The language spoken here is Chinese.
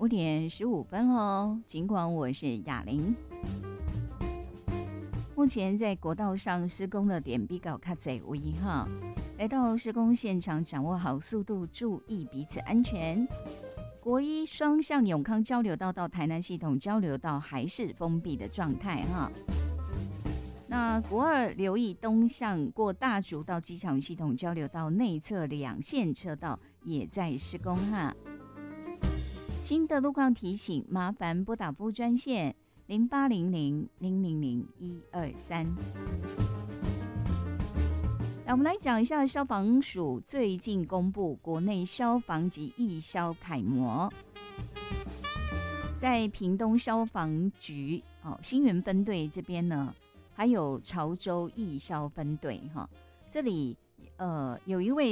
5:15喽。尽管我是雅玲，目前在国道上施工的点比较较侪位哈。来到施工现场，掌握好速度，注意彼此安全。国一双向永康交流道到台南系统交流道还是封闭的状态哈。那国二留意东向过大竹到机场系统交流道内侧2线车道也在施工哈。新的路况提醒，麻烦拨打服务专线0800-000-123。那我们来讲一下消防署最近公布国内消防及义消楷模，在屏东消防局新园分队这边呢，还有潮州义消分队哈，这里有一位